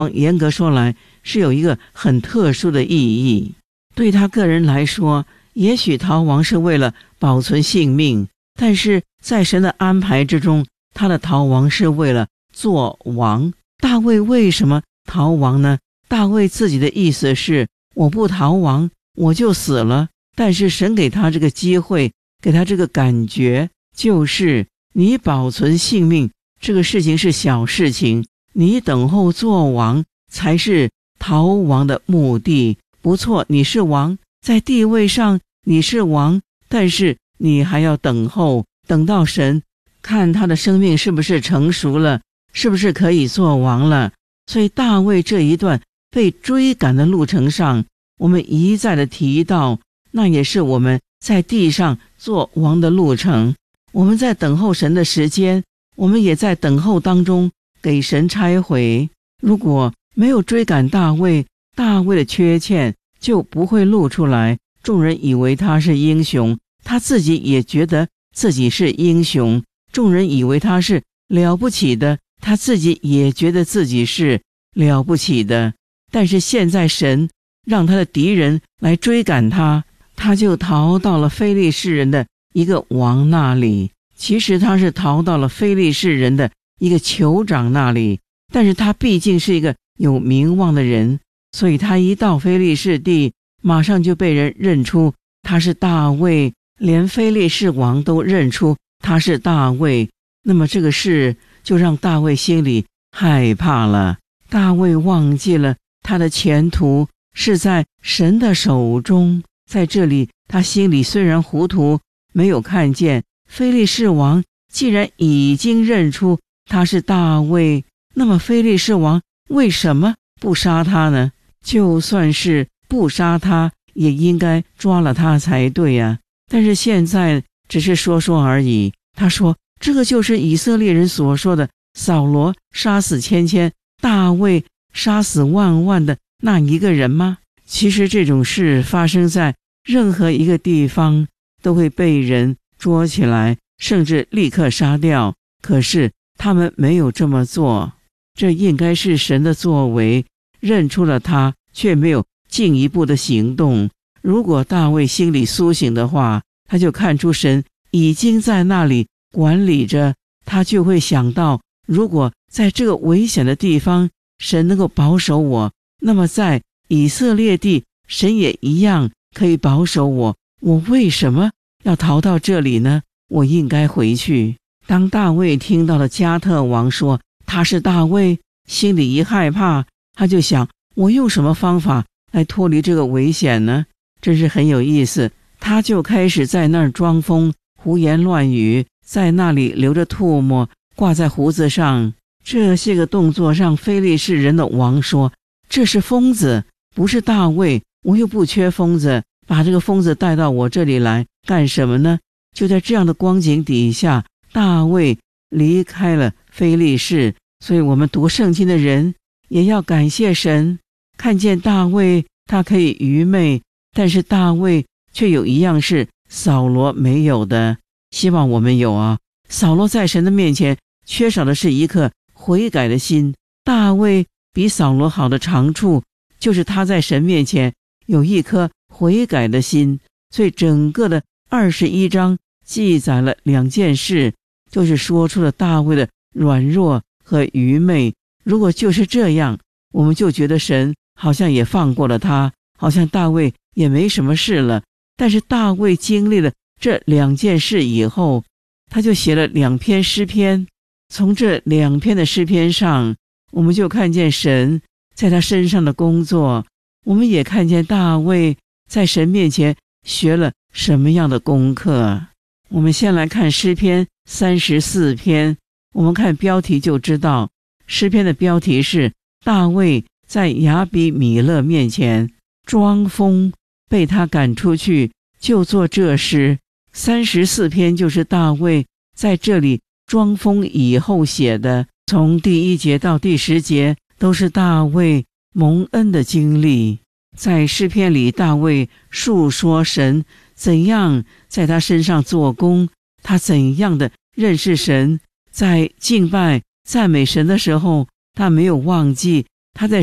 严格说来是有一个很特殊的意义。对他个人来说，也许逃亡是为了保存性命，但是在神的安排之中，他的逃亡是为了做王。大卫为什么逃亡呢？大卫自己的意思是，我不逃亡我就死了，但是神给他这个机会，给他这个感觉，就是你保存性命这个事情是小事情，你等候做王才是逃亡的目的。不错，你是王，在地位上你是王，但是你还要等候，等到神看他的生命是不是成熟了，是不是可以做王了。所以大卫这一段被追赶的路程上，我们一再的提到，那也是我们在地上做王的路程。我们在等候神的时间，我们也在等候当中给神差回。如果没有追赶大卫，大卫的缺欠就不会露出来，众人以为他是英雄，他自己也觉得自己是英雄，众人以为他是了不起的，他自己也觉得自己是了不起的。但是现在神让他的敌人来追赶他，他就逃到了非利士人的一个王那里。其实他是逃到了非利士人的一个酋长那里，但是他毕竟是一个有名望的人，所以他一到非利士地，马上就被人认出他是大卫，连非利士王都认出他是大卫。那么这个事就让大卫心里害怕了。大卫忘记了他的前途是在神的手中，在这里他心里虽然糊涂，没有看见非利士王既然已经认出他是大卫，那么非利士王为什么不杀他呢？就算是不杀他，也应该抓了他才对呀。但是现在只是说说而已。他说，这个就是以色列人所说的扫罗杀死千千，大卫杀死万万的那一个人吗？其实这种事发生在任何一个地方，都会被人捉起来，甚至立刻杀掉。可是他们没有这么做，这应该是神的作为，认出了他，却没有进一步的行动。如果大卫心里苏醒的话，他就看出神已经在那里管理着，他就会想到，如果在这个危险的地方神能够保守我，那么在以色列地神也一样可以保守我，我为什么要逃到这里呢？我应该回去。当大卫听到了加特王说他是大卫，心里一害怕，他就想，我用什么方法来脱离这个危险呢？真是很有意思。他就开始在那儿装疯，胡言乱语，在那里流着唾沫，挂在胡子上。这些个动作让非利士人的王说，这是疯子，不是大卫，我又不缺疯子，把这个疯子带到我这里来干什么呢？就在这样的光景底下，大卫离开了非利士。所以我们读圣经的人也要感谢神，看见大卫他可以愚昧，但是大卫却有一样是扫罗没有的，希望我们有啊。扫罗在神的面前缺少的是一颗悔改的心，大卫比扫罗好的长处就是他在神面前有一颗悔改的心。所以整个的21章记载了两件事，就是说出了大卫的软弱和愚昧。如果就是这样，我们就觉得神好像也放过了他，好像大卫也没什么事了。但是大卫经历了这两件事以后，他就写了2篇诗篇。从这2篇的诗篇上，我们就看见神在他身上的工作，我们也看见大卫在神面前学了什么样的功课。我们先来看诗篇34篇，我们看标题就知道，诗篇的标题是大卫在亚比米勒面前装疯，被他赶出去，就做这诗。34篇就是大卫在这里装疯以后写的，从第1节到第10节都是大卫蒙恩的经历。在诗篇里，大卫述说神怎样在他身上做工，他怎样的认识神，在敬拜赞美神的时候，他没有忘记他在